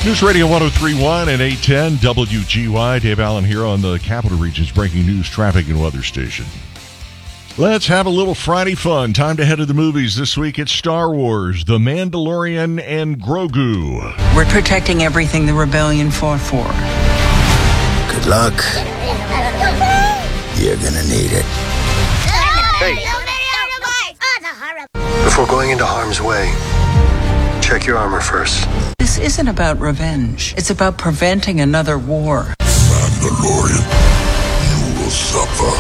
News Radio 103.1 and 810 WGY. Dave Allen here on the Capital Region's breaking news, traffic, and weather station. Let's have a little Friday fun. Time to head to the movies this week. It's Star Wars, The Mandalorian, and Grogu. We're protecting everything the rebellion fought for. Good luck. You're gonna need it. Hey. Before going into harm's way, check your armor first. This isn't about revenge. It's about preventing another war. Mandalorian, you will suffer.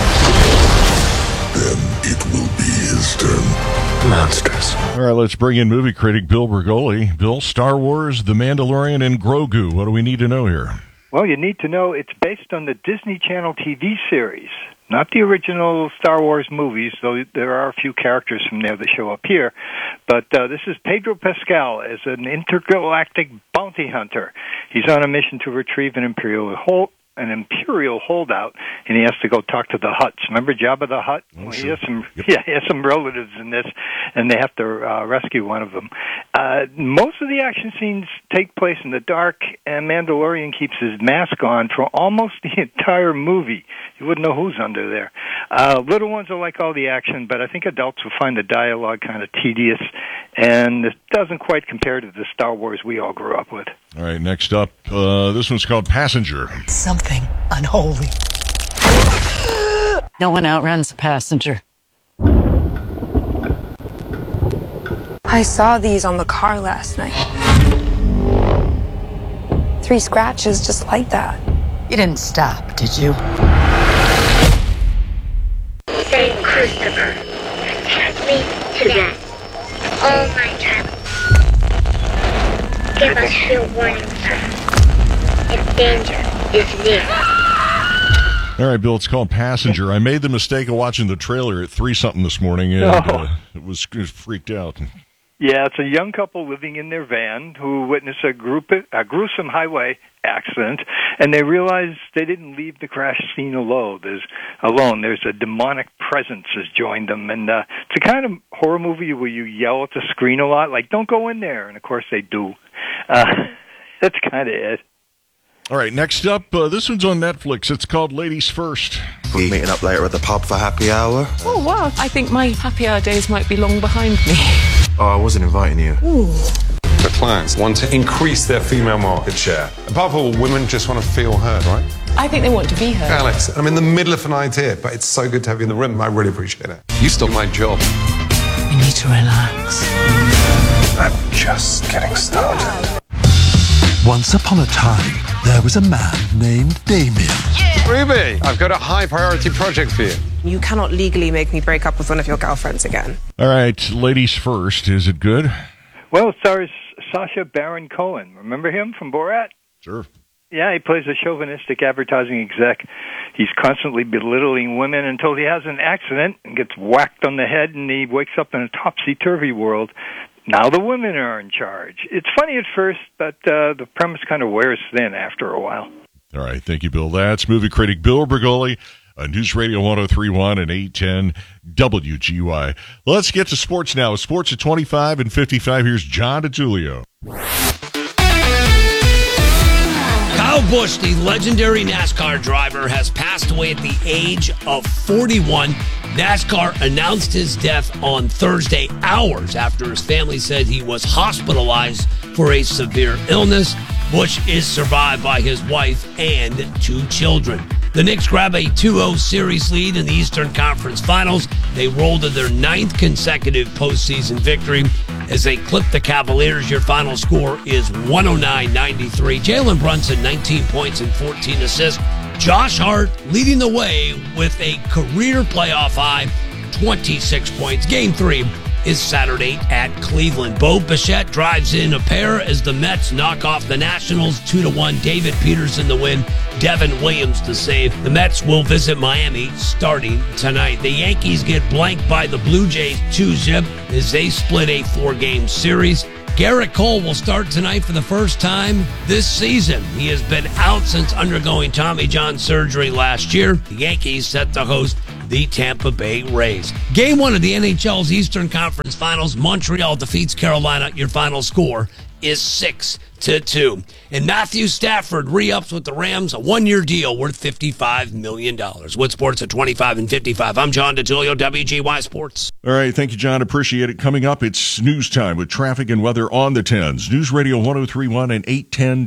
Then it will be his turn. Monsters. All right, let's bring in movie critic Bill Bergoli. Bill, Star Wars, The Mandalorian, and Grogu. What do we need to know here? Well, you need to know it's based on the Disney Channel TV series, not the original Star Wars movies, though there are a few characters from there that show up here. But this is Pedro Pascal as an intergalactic bounty hunter. He's on a mission to retrieve an Imperial holdout, and he has to go talk to the Hutts. Remember Jabba the Hutt? Oh, Well, sure. he has some relatives in this, and they have to rescue one of them. Most of the action scenes take place in the dark, and Mandalorian keeps his mask on for almost the entire movie. You wouldn't know who's under there. Little ones will like all the action, but I think adults will find the dialogue kind of tedious, and it doesn't quite compare to the Star Wars we all grew up with. All right, next up, this one's called Passenger. Something unholy. No one outruns a passenger. I saw these on the car last night. 3 scratches just like that. You didn't stop, did you? Saint Christopher, protect me today. All my travels. Give us your warning signs. If danger is near. All right, Bill, it's called Passenger. I made the mistake of watching the trailer at 3-something this morning, and it was freaked out. Yeah, it's a young couple living in their van who witness a gruesome highway accident, and they realize they didn't leave the crash scene alone. There's a demonic presence has joined them, and it's a kind of horror movie where you yell at the screen a lot, like, don't go in there, and of course they do. That's kind of it. All right, next up, this one's on Netflix. It's called Ladies First. We're meeting up later at the pub for happy hour. Oh, wow. I think my happy hour days might be long behind me. Oh, I wasn't inviting you. The clients want to increase their female market share. Above all, women just want to feel heard, right? I think they want to be heard. Alex, I'm in the middle of an idea, but it's so good to have you in the room. I really appreciate it. You stole my job. We need to relax. I'm just getting started. Once upon a time, there was a man named Damien. Ruby, I've got a high priority project for you. You cannot legally make me break up with one of your girlfriends again. All right, Ladies First. Is it good? Well, it stars Sacha Baron Cohen. Remember him from Borat? Sure. Yeah, he plays a chauvinistic advertising exec. He's constantly belittling women until he has an accident and gets whacked on the head, and he wakes up in a topsy-turvy world. Now the women are in charge. It's funny at first, but the premise kind of wears thin after a while. All right, thank you, Bill. That's movie critic Bill Bergoli, News Radio 103.1 and 810 WGY. Let's get to sports now. Sports at 25 and 55. Here's John DeTulio. Kyle Busch, the legendary NASCAR driver, has passed away at the age of 41. NASCAR announced his death on Thursday, hours after his family said he was hospitalized for a severe illness. Busch is survived by his wife and 2 children. The Knicks grab a 2-0 series lead in the Eastern Conference Finals. They roll to their 9th consecutive postseason victory as they clip the Cavaliers. Your final score is 109-93. Jalen Brunson, 19 points and 14 assists. Josh Hart leading the way with a career playoff high, 26 points. Game 3 is Saturday at Cleveland. Bo Bichette drives in a pair as the Mets knock off the Nationals 2-1. David Peterson the win, Devin Williams the save. The Mets will visit Miami starting tonight. The Yankees get blanked by the Blue Jays 2-0 as they split a 4-game series. Garrett Cole will start tonight for the first time this season. He has been out since undergoing Tommy John surgery last year. The Yankees set to host the Tampa Bay Rays. Game 1 of the NHL's Eastern Conference Finals. Montreal defeats Carolina. Your final score is 6-2. And Matthew Stafford re-ups with the Rams, a one-year deal worth $55 million. Wood Sports at 25 and 55. I'm John DeTilio, WGY Sports. All right, thank you, John. Appreciate it. Coming up, it's news time with traffic and weather on the 10s. News Radio 103.1 and 810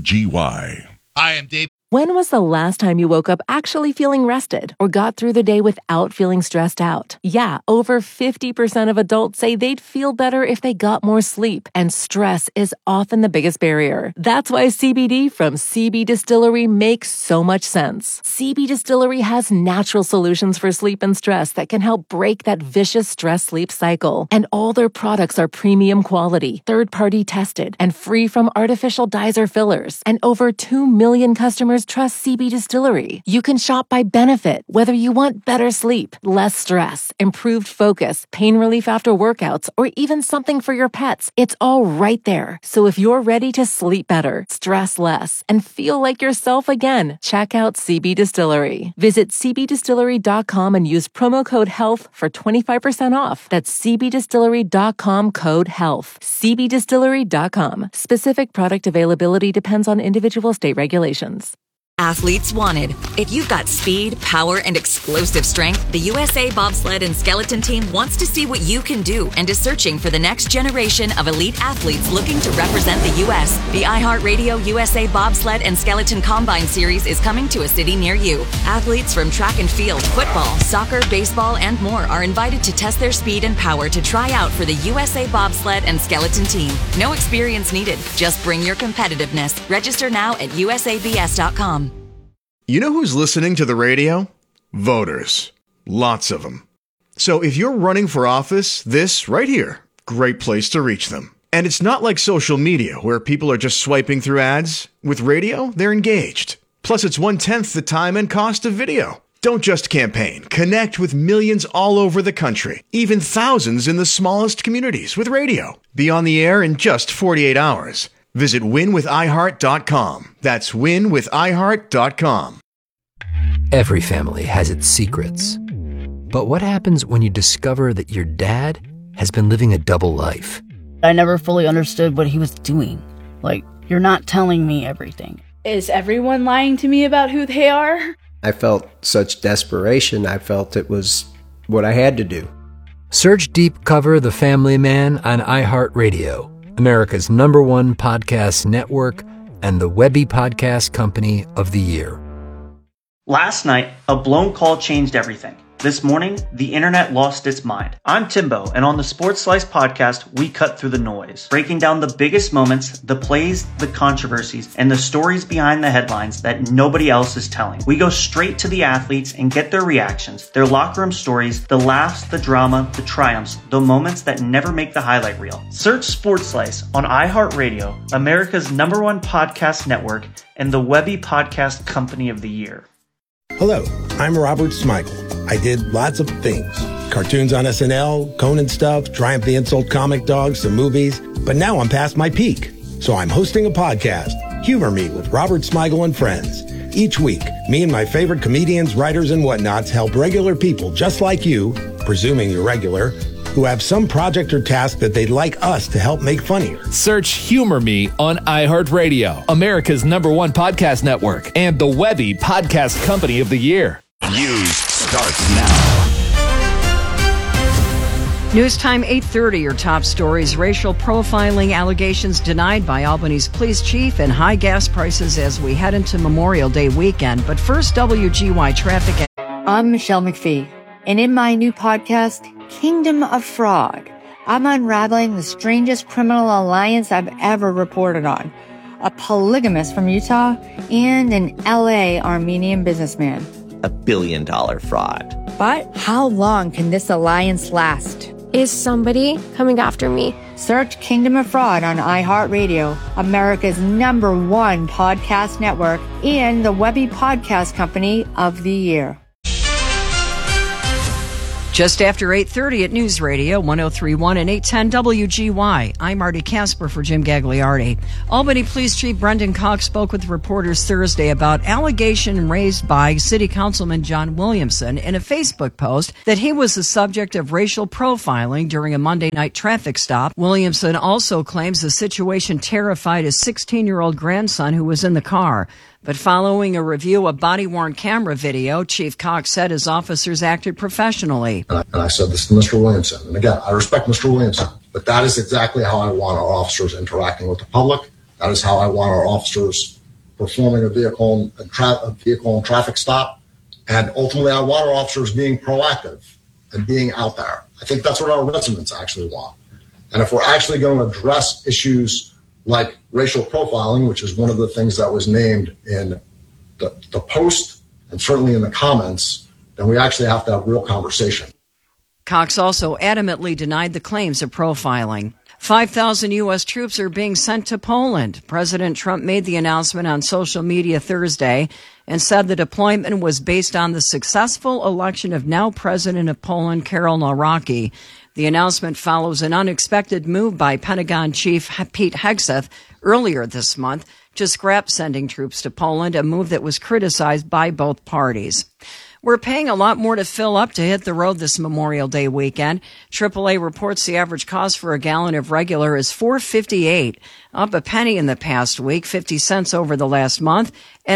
WGY. Hi, I'm Dave. When was the last time you woke up actually feeling rested or got through the day without feeling stressed out? Yeah, over 50% of adults say they'd feel better if they got more sleep, and stress is often the biggest barrier. That's why CBD from CB Distillery makes so much sense. CB Distillery has natural solutions for sleep and stress that can help break that vicious stress-sleep cycle. And all their products are premium quality, third-party tested, and free from artificial dyes or fillers. And over 2 million customers trust CB Distillery. You can shop by benefit, whether you want better sleep, less stress, improved focus, pain relief after workouts, or even something for your pets. It's all right there. So if you're ready to sleep better, stress less, and feel like yourself again, check out CB Distillery. Visit cbdistillery.com and use promo code HEALTH for 25% off. That's cbdistillery.com code HEALTH. cbdistillery.com. Specific product availability depends on individual state regulations. Athletes wanted. If you've got speed, power, and explosive strength, the USA Bobsled and Skeleton Team wants to see what you can do and is searching for the next generation of elite athletes looking to represent the U.S. The iHeartRadio USA Bobsled and Skeleton Combine Series is coming to a city near you. Athletes from track and field, football, soccer, baseball, and more are invited to test their speed and power to try out for the USA Bobsled and Skeleton Team. No experience needed. Just bring your competitiveness. Register now at usabs.com. You know who's listening to the radio? Voters. Lots of them. So if you're running for office, this right here, great place to reach them. And it's not like social media where people are just swiping through ads. With radio, they're engaged. Plus, it's 1/10 the time and cost of video. Don't just campaign. Connect with millions all over the country, even thousands in the smallest communities with radio. Be on the air in just 48 hours. Visit winwithiheart.com. That's winwithiheart.com. Every family has its secrets. But what happens when you discover that your dad has been living a double life? I never fully understood what he was doing. Like, you're not telling me everything. Is everyone lying to me about who they are? I felt such desperation. I felt it was what I had to do. Search Deep Cover The Family Man on iHeartRadio, America's #1 podcast network, and the Webby Podcast Company of the Year. Last night, a blown call changed everything. This morning, the internet lost its mind. I'm Timbo, and on the Sports Slice podcast, we cut through the noise, breaking down the biggest moments, the plays, the controversies, and the stories behind the headlines that nobody else is telling. We go straight to the athletes and get their reactions, their locker room stories, the laughs, the drama, the triumphs, the moments that never make the highlight reel. Search Sports Slice on iHeartRadio, America's #1 podcast network, and the Webby Podcast Company of the Year. Hello, I'm Robert Smigel. I did lots of things. Cartoons on SNL, Conan stuff, Triumph the Insult Comic Dog, some movies. But now I'm past my peak. So I'm hosting a podcast, Humor Me with Robert Smigel and Friends. Each week, me and my favorite comedians, writers, and whatnots help regular people just like you, presuming you're regular, who have some project or task that they'd like us to help make funnier. Search Humor Me on iHeartRadio, America's #1 podcast network, and the Webby Podcast Company of the Year. News starts now. News time 8:30. Your top stories: racial profiling allegations denied by Albany's police chief, and high gas prices as we head into Memorial Day weekend. But first, WGY traffic. I'm Michelle McPhee, and in my new podcast, Kingdom of Fraud, I'm unraveling the strangest criminal alliance I've ever reported on. A polygamist from Utah and an LA Armenian businessman. $1 billion fraud. But how long can this alliance last? Is somebody coming after me? Search Kingdom of Fraud on iHeartRadio, America's #1 podcast network, and the Webby Podcast Company of the Year. Just after 8:30 at News Radio 103.1 and 810 WGY. I'm Marty Casper for Jim Gagliardi. Albany Police Chief Brendan Cox spoke with reporters Thursday about allegation raised by City Councilman John Williamson in a Facebook post that he was the subject of racial profiling during a Monday night traffic stop. Williamson also claims the situation terrified his 16-year-old grandson who was in the car. But following a review of body-worn camera video, Chief Cox said his officers acted professionally. And I said this to Mr. Williamson. And again, I respect Mr. Williamson, but that is exactly how I want our officers interacting with the public. That is how I want our officers performing a vehicle and traffic stop. And ultimately, I want our officers being proactive and being out there. I think that's what our residents actually want. And if we're actually going to address issues like racial profiling, which is one of the things that was named in the post and certainly in the comments, then we actually have to have real conversation. Cox also adamantly denied the claims of profiling. 5,000 U.S. troops are being sent to Poland. President Trump made the announcement on social media Thursday and said the deployment was based on the successful election of now President of Poland, Karol Nawrocki. The announcement follows an unexpected move by Pentagon Chief Pete Hegseth earlier this month to scrap sending troops to Poland, a move that was criticized by both parties. We're paying a lot more to fill up to hit the road this Memorial Day weekend. AAA reports the average cost for a gallon of regular is $4.58, up a penny in the past week, 50 cents over the last month, and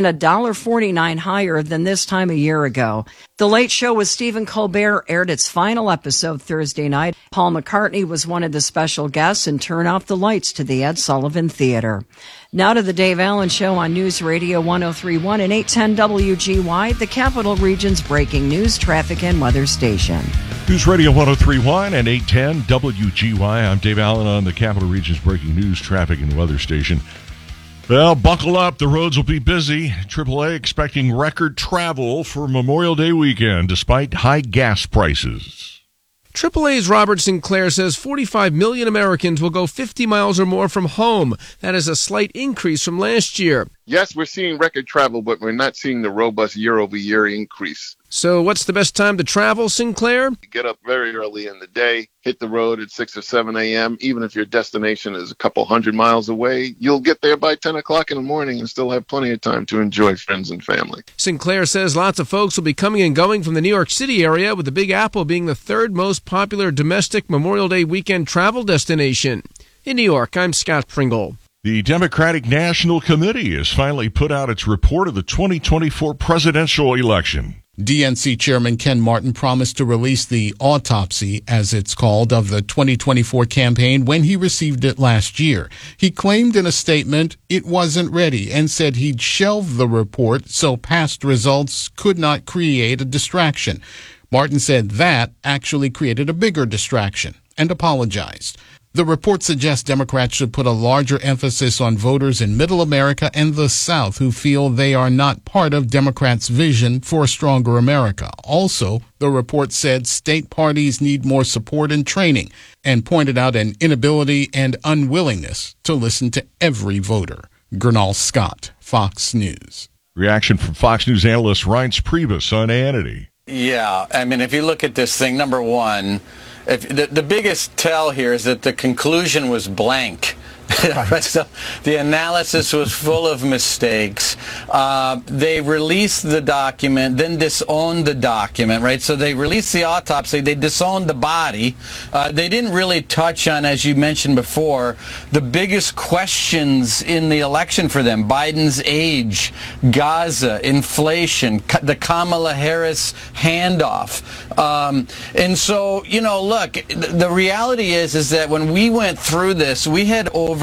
$1.49 higher than this time a year ago. The Late Show with Stephen Colbert aired its final episode Thursday night. Paul McCartney was one of the special guests and turned off the lights to the Ed Sullivan Theater. Now to the Dave Allen Show on News Radio 103.1 and 810 WGY, the Capital Region's breaking news, traffic, and weather station. News Radio 103.1 and 810 WGY. I'm Dave Allen on the Capital Region's breaking news, traffic, and weather station. Well, buckle up. The roads will be busy. AAA expecting record travel for Memorial Day weekend despite high gas prices. AAA's Robert Sinclair says 45 million Americans will go 50 miles or more from home. That is a slight increase from last year. Yes, we're seeing record travel, but we're not seeing the robust year-over-year increase. So what's the best time to travel, Sinclair? Get up very early in the day, hit the road at 6 or 7 a.m. Even if your destination is a couple hundred miles away, you'll get there by 10 o'clock in the morning and still have plenty of time to enjoy friends and family. Sinclair says lots of folks will be coming and going from the New York City area, with the Big Apple being the third most popular domestic Memorial Day weekend travel destination. In New York, I'm Scott Pringle. The Democratic National Committee has finally put out its report of the 2024 presidential election. DNC Chairman Ken Martin promised to release the autopsy, as it's called, of the 2024 campaign when he received it last year. He claimed in a statement it wasn't ready and said he'd shelve the report so past results could not create a distraction. Martin said that actually created a bigger distraction and apologized. The report suggests Democrats should put a larger emphasis on voters in Middle America and the South who feel they are not part of Democrats' vision for a stronger America. Also, the report said state parties need more support and training and pointed out an inability and unwillingness to listen to every voter. Gernal Scott, Fox News. Reaction from Fox News analyst Reince Priebus on Hannity. Yeah, I mean, if you look at this thing, number one, the biggest tell here is that the conclusion was blank. Right. So the analysis was full of mistakes. They released the document, then disowned the document, right? So they released the autopsy, they disowned the body. They didn't really touch on, as you mentioned before, the biggest questions in the election for them: Biden's age, Gaza, inflation, the Kamala Harris handoff. And so, you know, look, the reality is that when we went through this, we had over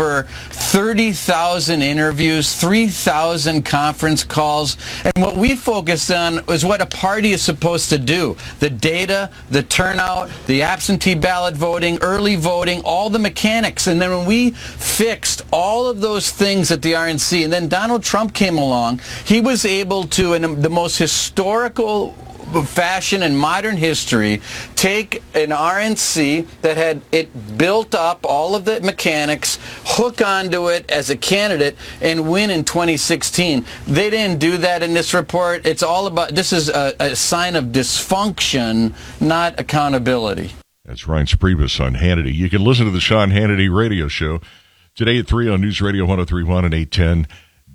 30,000 interviews, 3,000 conference calls, and what we focused on is what a party is supposed to do. The data, the turnout, the absentee ballot voting, early voting, all the mechanics. And then when we fixed all of those things at the RNC, and then Donald Trump came along, he was able to, in the most historical fashion in modern history take an RNC that had it built up, all of the mechanics, hook onto it as a candidate, and win in 2016. They didn't do that in this report. It's all about, this is a sign of dysfunction, not accountability. That's Ryan Priebus on Hannity. You can listen to the Sean Hannity radio show today at 3 on News Radio 103.1 and 810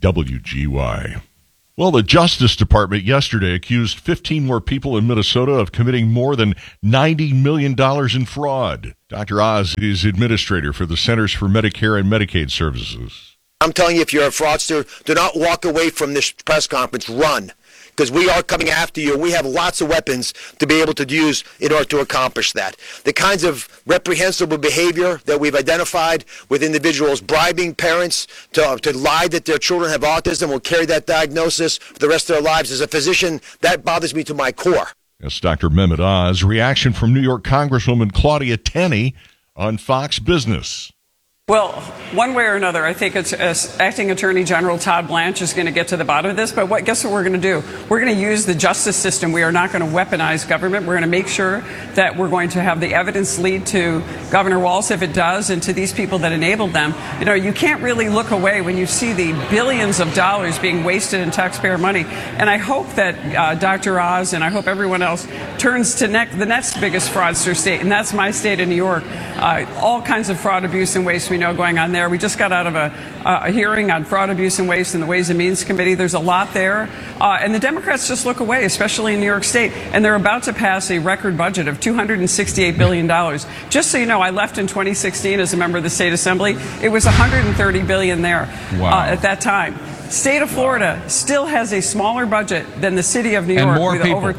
WGY. Well, the Justice Department yesterday accused 15 more people in Minnesota of committing more than $90 million in fraud. Dr. Oz is administrator for the Centers for Medicare and Medicaid Services. I'm telling you, if you're a fraudster, do not walk away from this press conference. Run. Because we are coming after you. We have lots of weapons to be able to use in order to accomplish that. The kinds of reprehensible behavior that we've identified with individuals bribing parents to lie that their children have autism, will carry that diagnosis for the rest of their lives. As a physician, that bothers me to my core. Yes, Dr. Mehmet Oz. Reaction from New York Congresswoman Claudia Tenney on Fox Business. Well, one way or another, I think it's Acting Attorney General Todd Blanche is going to get to the bottom of this. But guess what we're going to do? We're going to use the justice system. We are not going to weaponize government. We're going to make sure that we're going to have the evidence lead to Governor Walz, if it does, and to these people that enabled them. You know, you can't really look away when you see the billions of dollars being wasted in taxpayer money. And I hope that Dr. Oz and I hope everyone else turns to the next biggest fraudster state, and that's my state of New York. All kinds of fraud, abuse, and waste we know going on there. We just got out of a hearing on fraud, abuse, and waste in the Ways and Means Committee. There's a lot there. And the Democrats just look away, especially in New York State. And they're about to pass a record budget of $268 billion. Just so you know, I left in 2016 as a member of the State Assembly. It was $130 billion there at that time. State of Florida still has a smaller budget than the city of New York. And more people. Over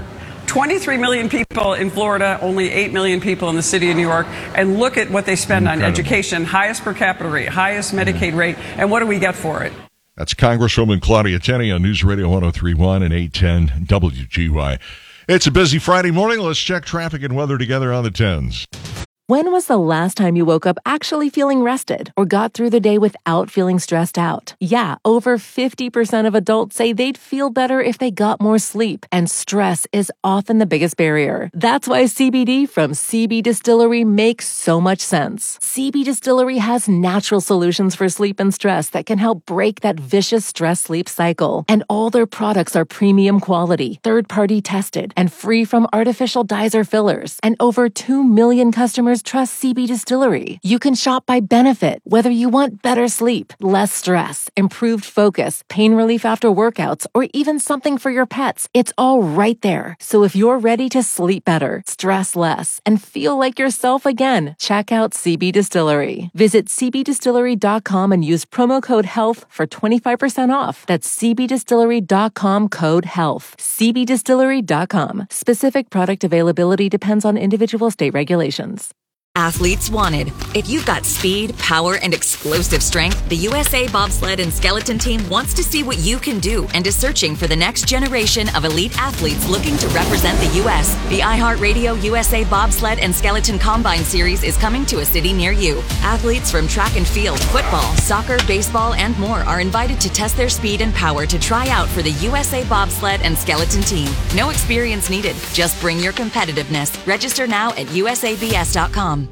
23 million people in Florida, only 8 million people in the city of New York. And look at what they spend on education, highest per capita rate, highest Medicaid rate. And what do we get for it? That's Congresswoman Claudia Tenney on News Radio 103.1 and 810 WGY. It's a busy Friday morning. Let's check traffic and weather together on the 10s. When was the last time you woke up actually feeling rested or got through the day without feeling stressed out? Yeah, over 50% of adults say they'd feel better if they got more sleep, and stress is often the biggest barrier. That's why CBD from CB Distillery makes so much sense. CB Distillery has natural solutions for sleep and stress that can help break that vicious stress-sleep cycle. And all their products are premium quality, third-party tested, and free from artificial dyes or fillers. And over 2 million customers trust CB Distillery. You can shop by benefit, whether you want better sleep, less stress, improved focus, pain relief after workouts, or even something for your pets. It's all right there. So if you're ready to sleep better, stress less, and feel like yourself again, check out CB Distillery. Visit cbdistillery.com and use promo code HEALTH for 25% off. That's cbdistillery.com, code HEALTH. cbdistillery.com. Specific product availability depends on individual state regulations. Athletes wanted. If you've got speed, power, and explosive strength, the USA Bobsled and Skeleton Team wants to see what you can do and is searching for the next generation of elite athletes looking to represent the U.S. The iHeartRadio USA Bobsled and Skeleton Combine Series is coming to a city near you. Athletes from track and field, football, soccer, baseball, and more are invited to test their speed and power to try out for the USA Bobsled and Skeleton Team. No experience needed. Just bring your competitiveness. Register now at usabs.com.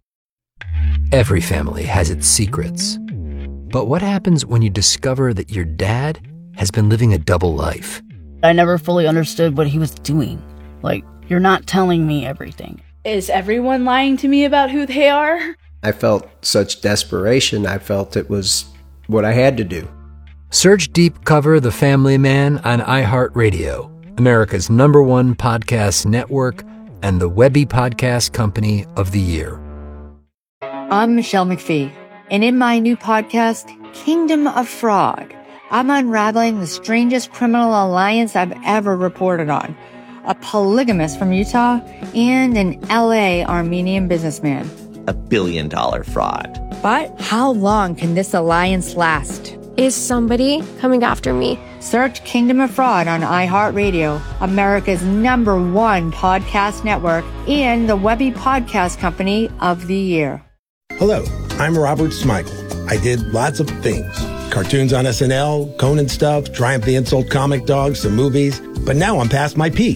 Every family has its secrets. But what happens when you discover that your dad has been living a double life? I never fully understood what he was doing. Like, you're not telling me everything. Is everyone lying to me about who they are? I felt such desperation. I felt it was what I had to do. Search Deep Cover The Family Man on iHeartRadio, America's #1 podcast network and the Webby Podcast Company of the Year. I'm Michelle McPhee, and in my new podcast, Kingdom of Frog, I'm unraveling the strangest criminal alliance I've ever reported on. A polygamist from Utah and an LA Armenian businessman. $1 billion fraud. But how long can this alliance last? Is somebody coming after me? Search Kingdom of Fraud on iHeartRadio, America's #1 podcast network, and the Webby Podcast Company of the Year. Hello, I'm Robert Smigel. I did lots of things. Cartoons on SNL, Conan stuff, Triumph the Insult comic dogs, some movies. But now I'm past my peak.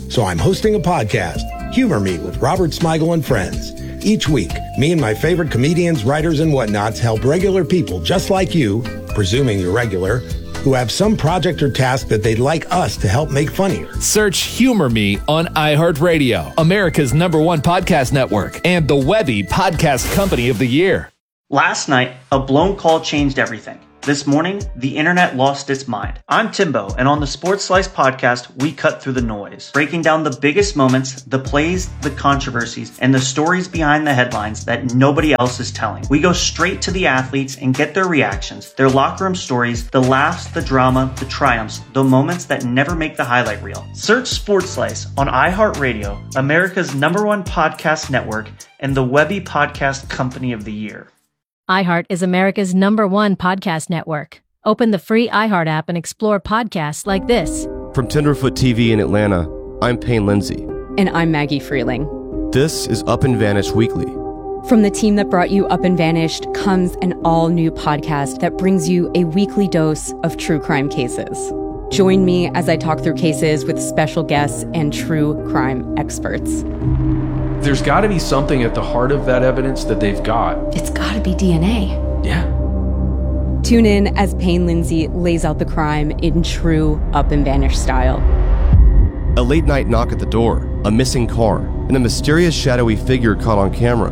So I'm hosting a podcast, Humor Me with Robert Smigel and Friends. Each week, me and my favorite comedians, writers, and whatnots help regular people just like you, presuming you're regular, who have some project or task that they'd like us to help make funnier. Search Humor Me on iHeartRadio, America's #1 podcast network, and the Webby Podcast Company of the Year. Last night, a blown call changed everything. This morning, the internet lost its mind. I'm Timbo, and on the Sports Slice podcast, we cut through the noise, breaking down the biggest moments, the plays, the controversies, and the stories behind the headlines that nobody else is telling. We go straight to the athletes and get their reactions, their locker room stories, the laughs, the drama, the triumphs, the moments that never make the highlight reel. Search Sports Slice on iHeartRadio, America's #1 podcast network, and the Webby Podcast Company of the Year. iHeart is America's #1 podcast network. Open the free iHeart app and explore podcasts like this. From Tenderfoot TV in Atlanta, I'm Payne Lindsay. And I'm Maggie Freeling. This is Up and Vanished Weekly. From the team that brought you Up and Vanished comes an all-new podcast that brings you a weekly dose of true crime cases. Join me as I talk through cases with special guests and true crime experts. There's got to be something at the heart of that evidence that they've got. It's got to be DNA. Yeah. Tune in as Payne Lindsay lays out the crime in true Up and Vanished style. A late night knock at the door, a missing car, and a mysterious shadowy figure caught on camera.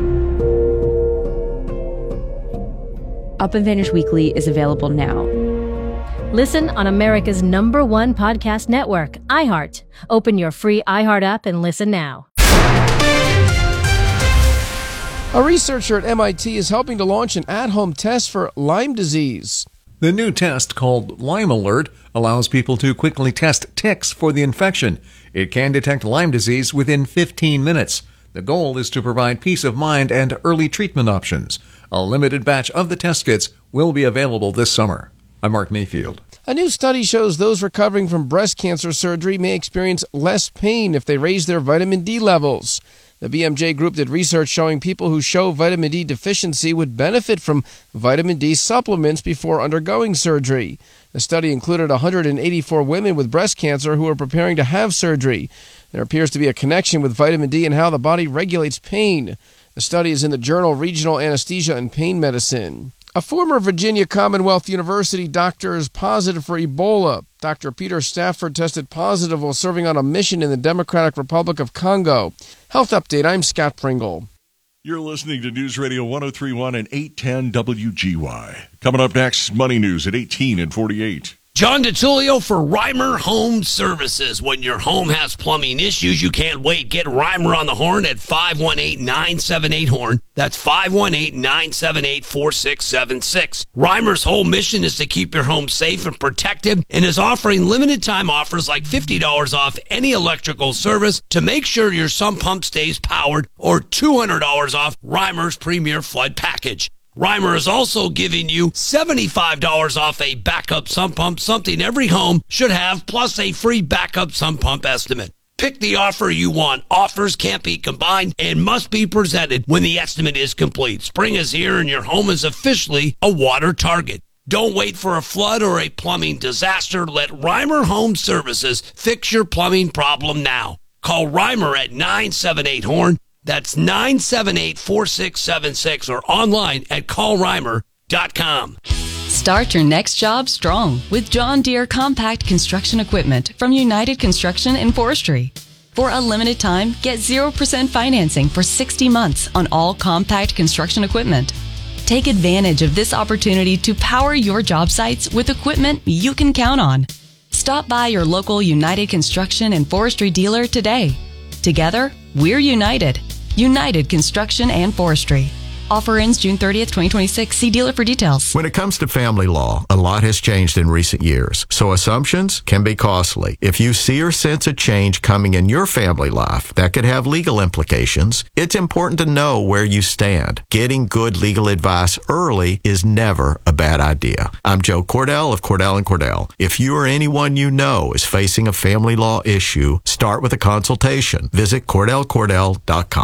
Up and Vanished Weekly is available now. Listen on America's #1 podcast network, iHeart. Open your free iHeart app and listen now. A researcher at MIT is helping to launch an at-home test for Lyme disease. The new test, called Lyme Alert, allows people to quickly test ticks for the infection. It can detect Lyme disease within 15 minutes. The goal is to provide peace of mind and early treatment options. A limited batch of the test kits will be available this summer. I'm Mark Mayfield. A new study shows those recovering from breast cancer surgery may experience less pain if they raise their vitamin D levels. The BMJ group did research showing people who show vitamin D deficiency would benefit from vitamin D supplements before undergoing surgery. The study included 184 women with breast cancer who were preparing to have surgery. There appears to be a connection with vitamin D and how the body regulates pain. The study is in the journal Regional Anesthesia and Pain Medicine. A former Virginia Commonwealth University doctor is positive for Ebola. Dr. Peter Stafford tested positive while serving on a mission in the Democratic Republic of Congo. Health Update, I'm Scott Pringle. You're listening to News Radio 103.1 and 810 WGY. Coming up next, Money News at 18 and 48. John DiTullio for Reimer Home Services. When your home has plumbing issues, you can't wait. Get Reimer on the horn at 518-978-HORN. That's 518-978-4676. Reimer's whole mission is to keep your home safe and protected and is offering limited time offers like $50 off any electrical service to make sure your sump pump stays powered, or $200 off Reimer's Premier Flood Package. Reimer is also giving you $75 off a backup sump pump, something every home should have, plus a free backup sump pump estimate. Pick the offer you want. Offers can't be combined and must be presented when the estimate is complete. Spring is here and your home is officially a water target. Don't wait for a flood or a plumbing disaster. Let Reimer Home Services fix your plumbing problem now. Call Reimer at 978-HORN. That's 978-4676 or online at callreimer.com. Start your next job strong with John Deere Compact Construction Equipment from United Construction and Forestry. For a limited time, get 0% financing for 60 months on all compact construction equipment. Take advantage of this opportunity to power your job sites with equipment you can count on. Stop by your local United Construction and Forestry dealer today. Together, we're united. United Construction and Forestry. Offer ends June 30th, 2026. See dealer for details. When it comes to family law, a lot has changed in recent years, so assumptions can be costly. If you see or sense a change coming in your family life that could have legal implications, it's important to know where you stand. Getting good legal advice early is never a bad idea. I'm Joe Cordell of Cordell & Cordell. If you or anyone you know is facing a family law issue, start with a consultation. Visit CordellCordell.com.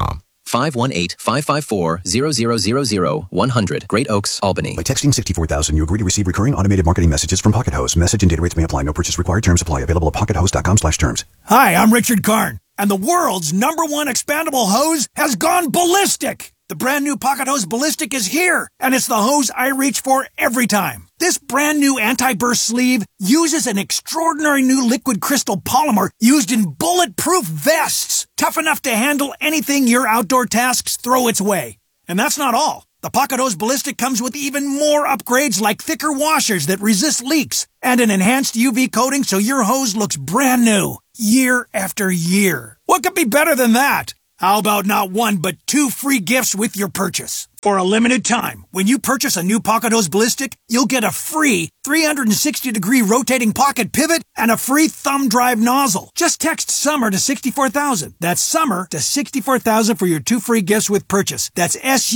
518-554-0000 100 Great Oaks, Albany. By texting 64000, you agree to receive recurring automated marketing messages from Pocket Host. Message and data rates may apply. No purchase required. Terms apply. Available at pockethost.com/terms. Hi, I'm Richard Karn, and the world's #1 expandable hose has gone ballistic. The brand new Pocket Hose Ballistic is here, and it's the hose I reach for every time. This brand new anti-burst sleeve uses an extraordinary new liquid crystal polymer used in bulletproof vests, tough enough to handle anything your outdoor tasks throw its way. And that's not all. The Pocket Hose Ballistic comes with even more upgrades like thicker washers that resist leaks and an enhanced UV coating so your hose looks brand new year after year. What could be better than that? How about not 1, but 2 free gifts with your purchase? For a limited time, when you purchase a new Pocket Hose Ballistic, you'll get a free 360-degree rotating pocket pivot and a free thumb drive nozzle. Just text SUMMER to 64,000. That's SUMMER to 64,000 for your 2 free gifts with purchase. That's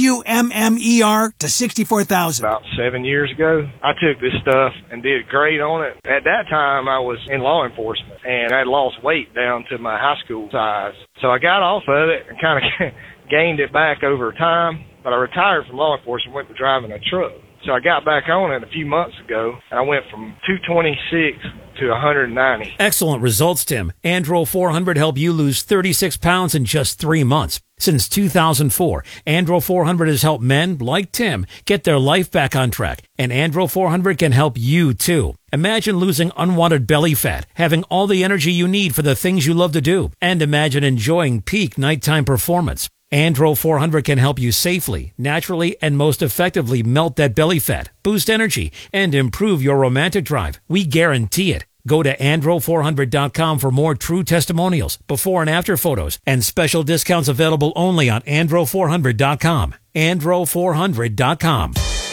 SUMMER to 64,000. About 7 years ago, I took this stuff and did great on it. At that time, I was in law enforcement, and I had lost weight down to my high school size. So I got off of it and kind of gained it back over time. But I retired from law enforcement, went to driving a truck. So I got back on it a few months ago, and I went from 226 to 190. Excellent results, Tim. Andro 400 helped you lose 36 pounds in just 3 months. Since 2004, Andro 400 has helped men like Tim get their life back on track, and Andro 400 can help you too. Imagine losing unwanted belly fat, having all the energy you need for the things you love to do, and imagine enjoying peak nighttime performance. Andro 400 can help you safely, naturally, and most effectively melt that belly fat, boost energy, and improve your romantic drive. We guarantee it. Go to andro400.com for more true testimonials, before and after photos, and special discounts available only on andro400.com. andro400.com.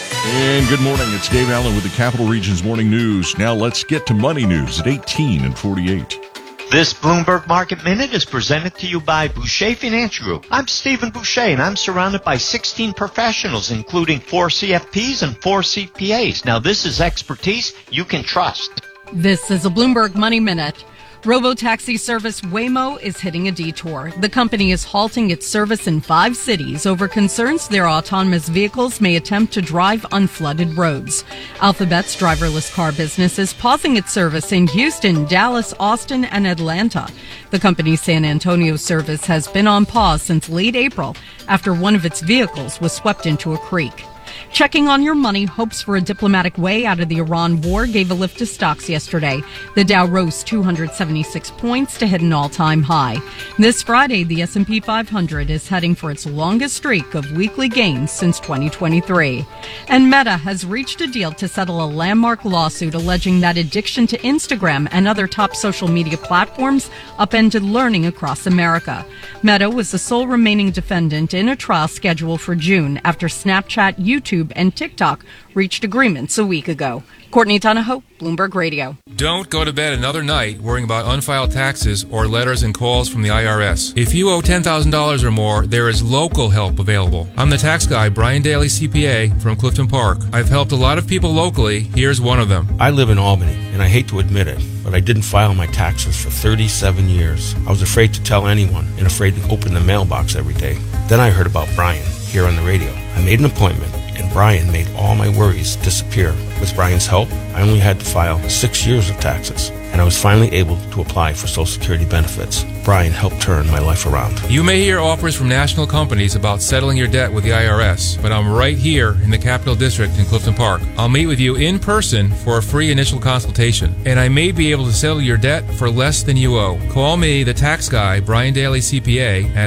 And good morning. It's Dave Allen with the Capital Region's Morning News. Now let's get to money news at 18 and 48. This Bloomberg Market Minute is presented to you by Boucher Financial Group. I'm Stephen Boucher, and I'm surrounded by 16 professionals, including 4 CFPs and 4 CPAs. Now, this is expertise you can trust. This is a Bloomberg Money Minute. Robo-taxi service Waymo is hitting a detour. The company is halting its service in 5 cities over concerns their autonomous vehicles may attempt to drive unflooded roads. Alphabet's driverless car business is pausing its service in Houston, Dallas, Austin, and Atlanta. The company's San Antonio service has been on pause since late April after one of its vehicles was swept into a creek. Checking on your money, hopes for a diplomatic way out of the Iran war gave a lift to stocks yesterday. The Dow rose 276 points to hit an all-time high. This Friday, the S&P 500 is heading for its longest streak of weekly gains since 2023. And Meta has reached a deal to settle a landmark lawsuit alleging that addiction to Instagram and other top social media platforms upended learning across America. Meta was the sole remaining defendant in a trial scheduled for June after Snapchat, YouTube, and TikTok reached agreements a week ago. Courtney Donahoe, Bloomberg Radio. Don't go to bed another night worrying about unfiled taxes or letters and calls from the IRS. If you owe $10,000 or more, there is local help available. I'm the tax guy, Brian Daly, CPA, from Clifton Park. I've helped a lot of people locally. Here's one of them. I live in Albany, and I hate to admit it, but I didn't file my taxes for 37 years. I was afraid to tell anyone and afraid to open the mailbox every day. Then I heard about Brian here on the radio. I made an appointment, and Brian made all my worries disappear. With Brian's help, I only had to file 6 years of taxes, and I was finally able to apply for Social Security benefits. Brian helped turn my life around. You may hear offers from national companies about settling your debt with the IRS, but I'm right here in the Capital District in Clifton Park. I'll meet with you in person for a free initial consultation, and I may be able to settle your debt for less than you owe. Call me, the tax guy, Brian Daly, CPA, at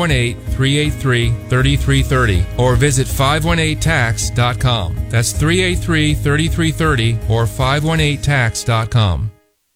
518-383-3330, or visit 518tax.com. That's 383-3330 or 518tax.com.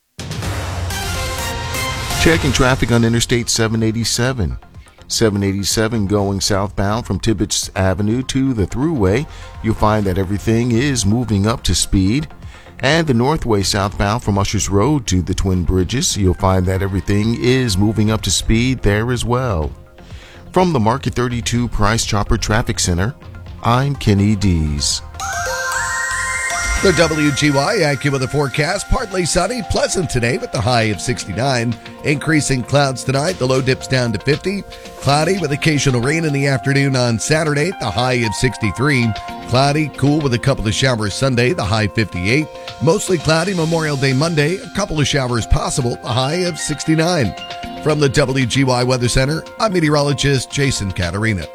Checking traffic on Interstate 787. 787 going southbound from Tibbetts Avenue to the Thruway. You'll find that everything is moving up to speed. And the Northway southbound from Ushers Road to the Twin Bridges. You'll find that everything is moving up to speed there as well. From the Market 32 Price Chopper Traffic Center, I'm Kenny Dees. The WGY AccuWeather forecast, partly sunny, pleasant today with the high of 69. Increasing clouds tonight, the low dips down to 50. Cloudy with occasional rain in the afternoon on Saturday, the high of 63. Cloudy, cool with a couple of showers Sunday, the high 58. Mostly cloudy Memorial Day Monday, a couple of showers possible, the high of 69. From the WGY Weather Center, I'm meteorologist Jason Caterina.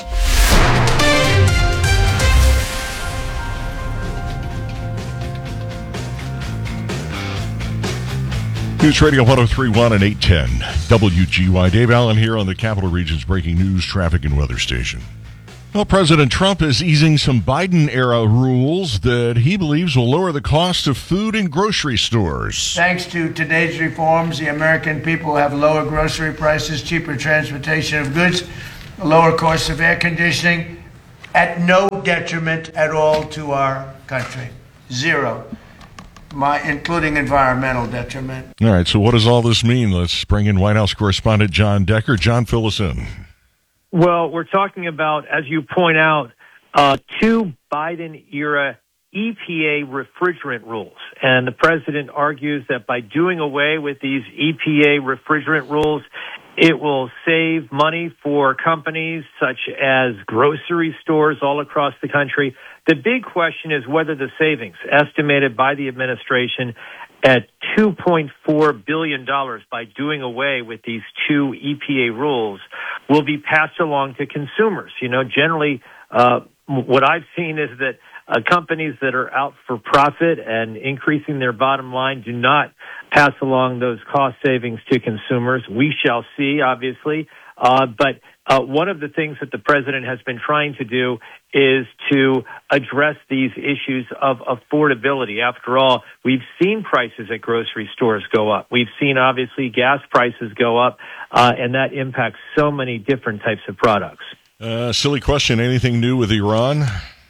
News Radio 103.1 and 810 WGY. Dave Allen here on the Capital Region's breaking news, traffic, and weather station. Well, President Trump is easing some Biden-era rules that he believes will lower the cost of food in grocery stores. Thanks to today's reforms, the American people have lower grocery prices, cheaper transportation of goods, a lower cost of air conditioning, at no detriment at all to our country. Zero. Including environmental detriment. All right, so what does all this mean? Let's bring in White House correspondent John Decker. John, fill us in. Well, we're talking about, as you point out, two Biden-era EPA refrigerant rules. And the president argues that by doing away with these EPA refrigerant rules, it will save money for companies such as grocery stores all across the country. The big question is whether the savings, estimated by the administration at $2.4 billion by doing away with these two EPA rules, will be passed along to consumers. You know, generally, what I've seen is that companies that are out for profit and increasing their bottom line do not pass along those cost savings to consumers. We shall see, obviously. But one of the things that the president has been trying to do is to address these issues of affordability. After all, we've seen prices at grocery stores go up. We've seen, obviously, gas prices go up, and that impacts so many different types of products. Silly question. Anything new with Iran?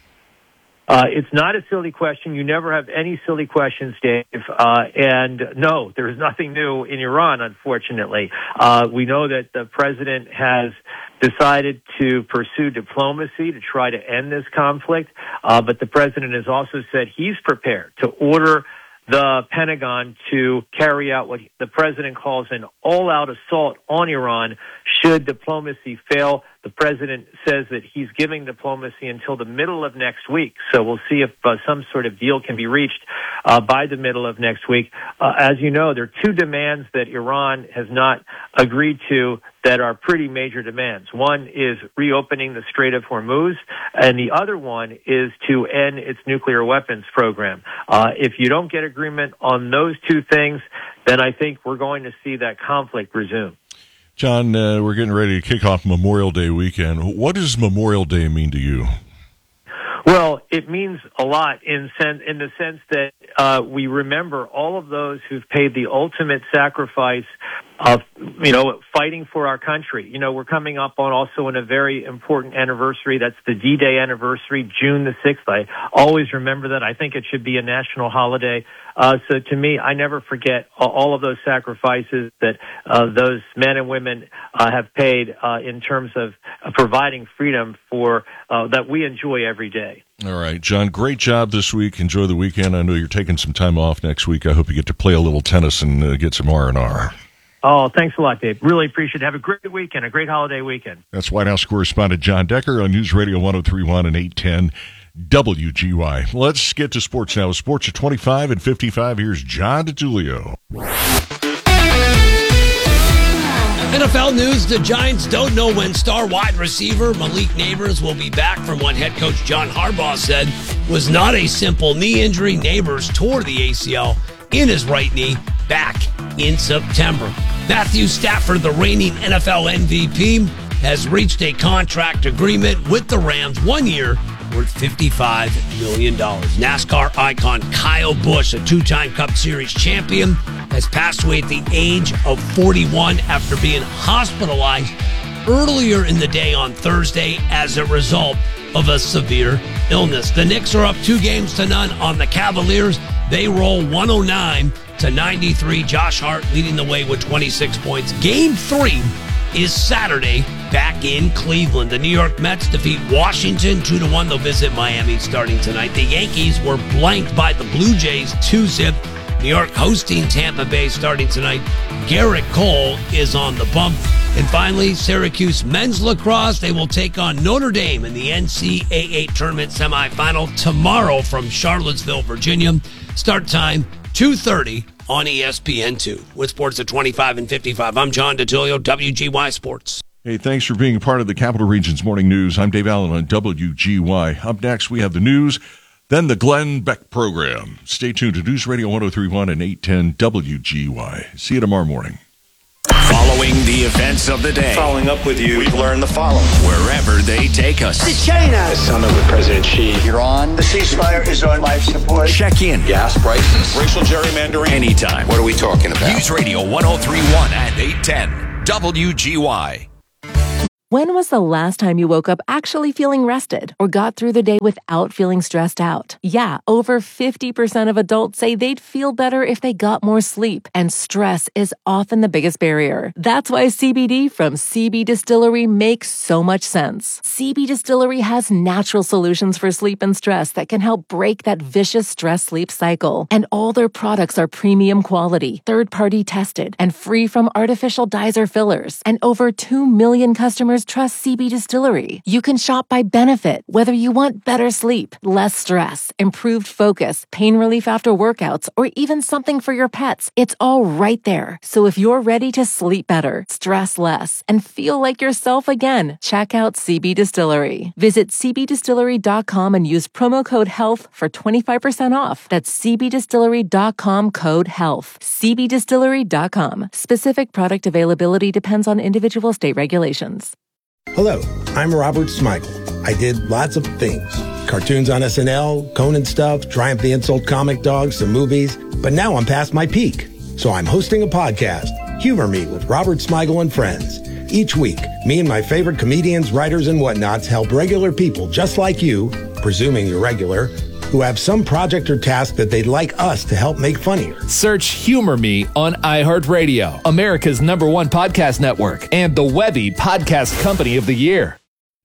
It's not a silly question. You never have any silly questions, Dave. And no, there is nothing new in Iran, unfortunately. We know that the president has decided to pursue diplomacy to try to end this conflict. But the president has also said he's prepared to order the Pentagon to carry out what the president calls an all-out assault on Iran should diplomacy fail. The president says that he's giving diplomacy until the middle of next week. So we'll see if some sort of deal can be reached by the middle of next week. As you know, there are two demands that Iran has not agreed to that are pretty major demands. One is reopening the Strait of Hormuz, and the other one is to end its nuclear weapons program. If you don't get agreement on those two things, then I think we're going to see that conflict resume. John, we're getting ready to kick off Memorial Day weekend. What does Memorial Day mean to you? Well, it means a lot in the sense that we remember all of those who've paid the ultimate sacrifice of, fighting for our country. We're coming up on also a very important anniversary. That's the D-Day anniversary, June the 6th. I always remember that. I think it should be a national holiday. So to me, I never forget all of those sacrifices that those men and women have paid in terms of providing freedom for that we enjoy every day. All right, John, great job this week. Enjoy the weekend. I know you're taking some time off next week. I hope you get to play a little tennis and get some R&R. Oh, thanks a lot, Dave. Really appreciate it. Have a great weekend, a great holiday weekend. That's White House correspondent John Decker on News Radio 103.1 and 810 WGY. Let's get to sports now. Sports at 25 and 55. Here's John DiTullio. NFL news, the Giants don't know when star wide receiver Malik Neighbors will be back from what head coach John Harbaugh said was not a simple knee injury. Neighbors tore the ACL in his right knee back in September. Matthew Stafford, the reigning NFL MVP, has reached a contract agreement with the Rams, 1 year, worth $55 million. NASCAR icon Kyle Busch, a two-time Cup Series champion, has passed away at the age of 41 after being hospitalized earlier in the day on Thursday as a result of a severe illness. The Knicks are up 2-0 on the Cavaliers. They roll 109-93. Josh Hart leading the way with 26 points. Game 3 is Saturday back in Cleveland. The New York Mets defeat Washington 2-1. They'll visit Miami starting tonight. The Yankees were blanked by the Blue Jays 2-0. New York hosting Tampa Bay starting tonight. Garrett Cole is on the bump. And finally, Syracuse men's lacrosse. They will take on Notre Dame in the NCAA tournament semifinal tomorrow from Charlottesville, Virginia. Start time 2:30 on ESPN2. With sports at 25 and 55, I'm John DiTilio, WGY Sports. Hey, thanks for being a part of the Capital Region's Morning News. I'm Dave Allen on WGY. Up next, we have the news, then the Glenn Beck program. Stay tuned to News Radio 103.1 and 810 WGY. See you tomorrow morning. Following the events of the day. Following up with you, we've learned the following. Wherever they take us. To China. The summit with President Xi. Iran. The ceasefire is on life support. Check in. Gas prices. Racial gerrymandering. Anytime. What are we talking about? News Radio 103.1 and 810 WGY. When was the last time you woke up actually feeling rested or got through the day without feeling stressed out? Yeah, over 50% of adults say they'd feel better if they got more sleep, and stress is often the biggest barrier. That's why CBD from CB Distillery makes so much sense. CB Distillery has natural solutions for sleep and stress that can help break that vicious stress-sleep cycle. And all their products are premium quality, third-party tested, and free from artificial dyes or fillers. And over 2 million customers trust CB Distillery. You can shop by benefit, whether you want better sleep, less stress, improved focus, pain relief after workouts, or even something for your pets. It's all right there. So if you're ready to sleep better, stress less, and feel like yourself again, check out CB Distillery. Visit cbdistillery.com and use promo code HEALTH for 25% off. That's cbdistillery.com code HEALTH. cbdistillery.com. Specific product availability depends on individual state regulations. Hello, I'm Robert Smigel. I did lots of things. Cartoons on SNL, Conan stuff, Triumph the Insult comic dogs, some movies. But now I'm past my peak. So I'm hosting a podcast, Humor Me with Robert Smigel and Friends. Each week, me and my favorite comedians, writers, and whatnots help regular people just like you, presuming you're regular, who have some project or task that they'd like us to help make funnier. Search Humor Me on iHeartRadio, America's #1 podcast network, and the Webby Podcast Company of the Year.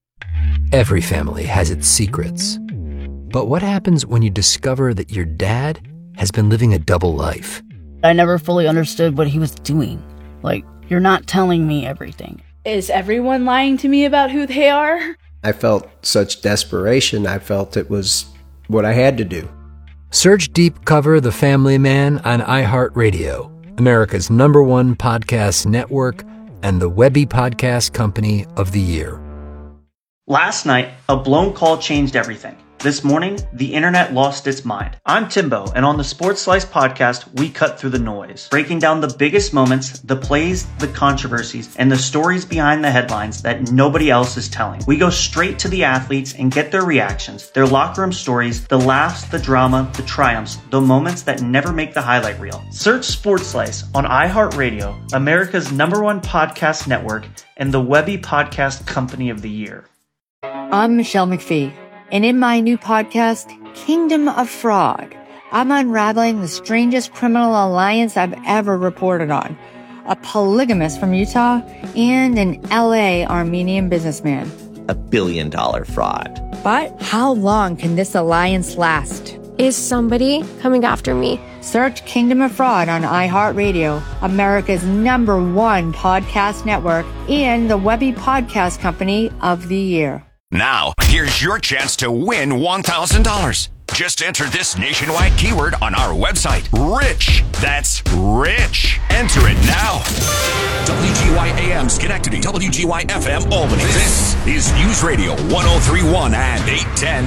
Every family has its secrets. But what happens when you discover that your dad has been living a double life? I never fully understood what he was doing. Like, you're not telling me everything. Is everyone lying to me about who they are? I felt such desperation. I felt it was what I had to do. Search Deep Cover The Family Man on iHeartRadio, America's #1 podcast network, and the Webby Podcast Company of the Year. Last night, a blown call changed everything. This morning, the internet lost its mind. I'm Timbo, and on the Sports Slice podcast, we cut through the noise, breaking down the biggest moments, the plays, the controversies, and the stories behind the headlines that nobody else is telling. We go straight to the athletes and get their reactions, their locker room stories, the laughs, the drama, the triumphs, the moments that never make the highlight reel. Search Sports Slice on iHeartRadio, America's #1 podcast network, and the Webby Podcast Company of the Year. I'm Michelle McPhee. And in my new podcast, Kingdom of Fraud, I'm unraveling the strangest criminal alliance I've ever reported on. A polygamist from Utah and an LA Armenian businessman. $1 billion fraud. But how long can this alliance last? Is somebody coming after me? Search Kingdom of Fraud on iHeartRadio, America's #1 podcast network, and the Webby Podcast Company of the Year. Now, here's your chance to win $1,000. Just enter this nationwide keyword on our website, RICH. That's RICH. Enter it now. WGY AM Schenectady, WGY FM Albany. This is News Radio 103.1 and 810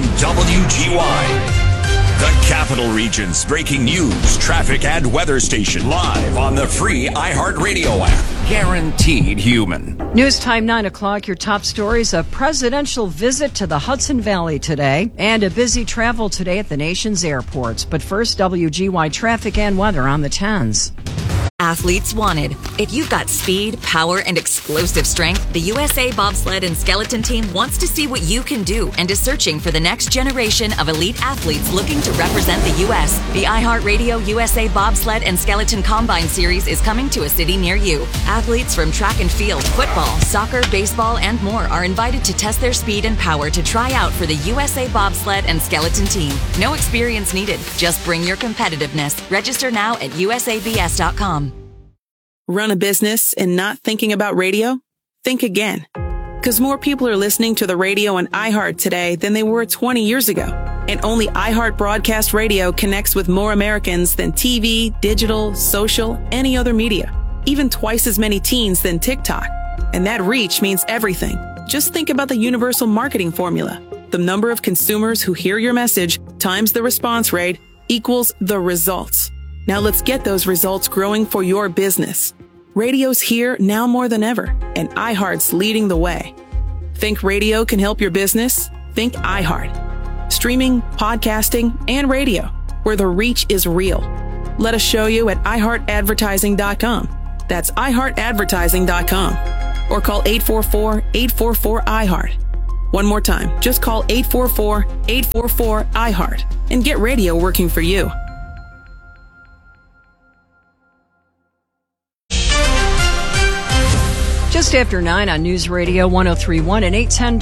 WGY. The Capital Region's breaking news, traffic, and weather station live on the free iHeartRadio app. Guaranteed human. News time 9 o'clock. Your top stories: a presidential visit to the Hudson Valley today and a busy travel today at the nation's airports. But first, WGY traffic and weather on the 10s. Athletes wanted. If you've got speed, power, and explosive strength, the USA Bobsled and Skeleton Team wants to see what you can do and is searching for the next generation of elite athletes looking to represent the U.S. The iHeartRadio USA Bobsled and Skeleton Combine Series is coming to a city near you. Athletes from track and field, football, soccer, baseball, and more are invited to test their speed and power to try out for the USA Bobsled and Skeleton Team. No experience needed. Just bring your competitiveness. Register now at usabs.com. Run a business and not thinking about radio? Think again. Because more people are listening to the radio on iHeart today than they were 20 years ago. And only iHeart Broadcast Radio connects with more Americans than TV, digital, social, any other media. Even twice as many teens than TikTok. And that reach means everything. Just think about the universal marketing formula. The number of consumers who hear your message times the response rate equals the results. Now let's get those results growing for your business. Radio's here now more than ever, and iHeart's leading the way. Think radio can help your business? Think iHeart. Streaming, podcasting, and radio, where the reach is real. Let us show you at iHeartAdvertising.com. That's iHeartAdvertising.com. Or call 844-844-iHeart. One more time, just call 844-844-iHeart and get radio working for you. Just after 9 on News Radio 103.1 and 810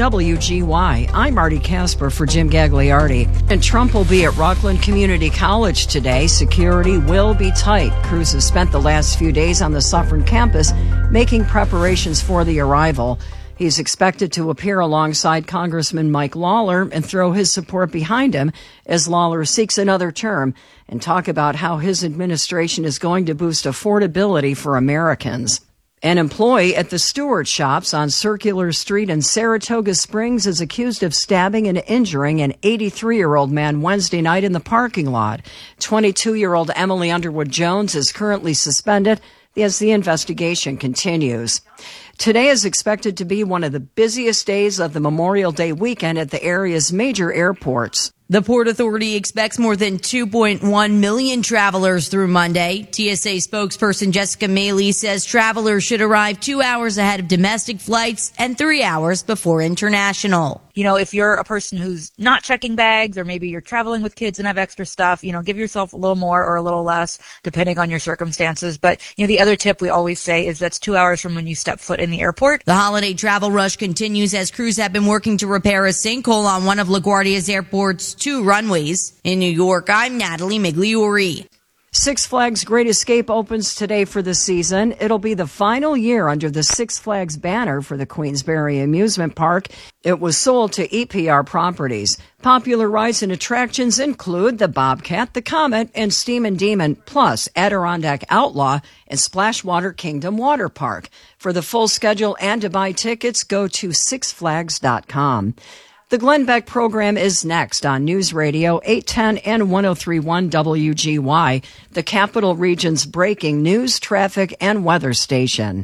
WGY. I'm Marty Casper for Jim Gagliardi. And Trump will be at Rockland Community College today. Security will be tight. Crews have spent the last few days on the Suffern campus making preparations for the arrival. He's expected to appear alongside Congressman Mike Lawler and throw his support behind him as Lawler seeks another term and talk about how his administration is going to boost affordability for Americans. An employee at the Stewart Shops on Circular Street in Saratoga Springs is accused of stabbing and injuring an 83-year-old man Wednesday night in the parking lot. 22-year-old Emily Underwood Jones is currently suspended as the investigation continues. Today is expected to be one of the busiest days of the Memorial Day weekend at the area's major airports. The Port Authority expects more than 2.1 million travelers through Monday. TSA spokesperson Jessica Maley says travelers should arrive 2 hours ahead of domestic flights and 3 hours before international. You know, if you're a person who's not checking bags, or maybe you're traveling with kids and have extra stuff, you know, give yourself a little more or a little less depending on your circumstances. But, you know, the other tip we always say is that's 2 hours from when you step foot in the airport. The holiday travel rush continues as crews have been working to repair a sinkhole on one of LaGuardia's airport's 2 runways. In New York, I'm Natalie Migliori. Six Flags Great Escape opens today for the season. It'll be the final year under the Six Flags banner for the Queensberry Amusement Park. It was sold to EPR Properties. Popular rides and attractions include the Bobcat, the Comet, and Steam and Demon, plus Adirondack Outlaw and Splashwater Kingdom Water Park. For the full schedule and to buy tickets, go to sixflags.com. The Glenn Beck program is next on News Radio 810 and 103.1 WGY, the Capital Region's breaking news, traffic, and weather station.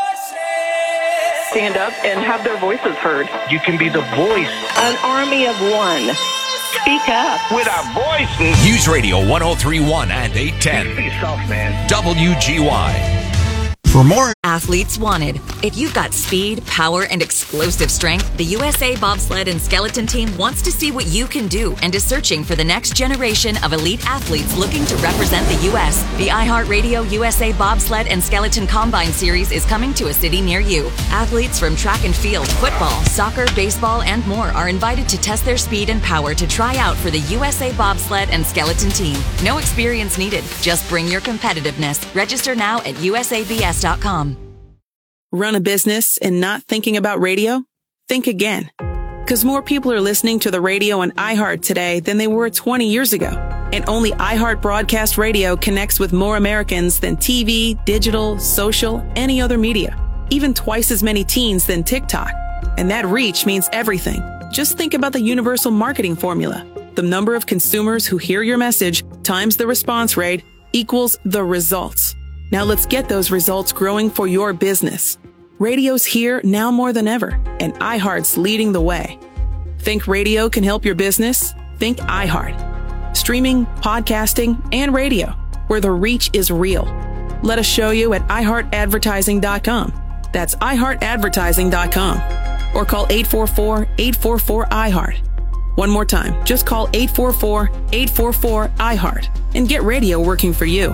Stand up and have their voices heard. You can be the voice. An army of one. Speak up. With our voices. News Radio 103.1 and 810. Be soft, man. WGY. For more Athletes wanted. If you've got speed, power, and explosive strength, the USA Bobsled and Skeleton Team wants to see what you can do and is searching for the next generation of elite athletes looking to represent the U.S. The iHeartRadio USA Bobsled and Skeleton Combine Series is coming to a city near you. Athletes from track and field, football, soccer, baseball, and more are invited to test their speed and power to try out for the USA Bobsled and Skeleton Team. No experience needed. Just bring your competitiveness. Register now at usabs.com. Run a business and not thinking about radio? Think again. Because more people are listening to the radio on iHeart today than they were 20 years ago. And only iHeart Broadcast Radio connects with more Americans than TV, digital, social, any other media. Even twice as many teens than TikTok. And that reach means everything. Just think about the universal marketing formula. The number of consumers who hear your message times the response rate equals the results. Now let's get those results growing for your business. Radio's here now more than ever, and iHeart's leading the way. Think radio can help your business? Think iHeart. Streaming, podcasting, and radio, where the reach is real. Let us show you at iHeartAdvertising.com. That's iHeartAdvertising.com. Or call 844-844-iHeart. One more time, just call 844-844-iHeart and get radio working for you.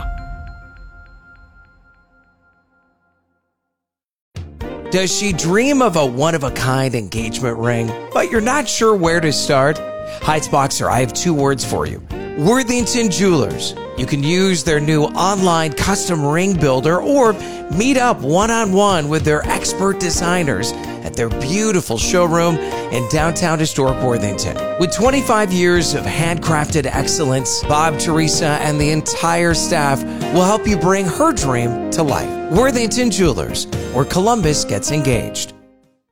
Does she dream of a one-of-a-kind engagement ring, but you're not sure where to start? Heights Boxer, I have two words for you. Worthington Jewelers. You can use their new online custom ring builder or meet up one-on-one with their expert designers at their beautiful showroom in downtown historic Worthington. With 25 years of handcrafted excellence, Bob, Teresa, and the entire staff will help you bring her dream to life. Worthington Jewelers, where Columbus gets engaged.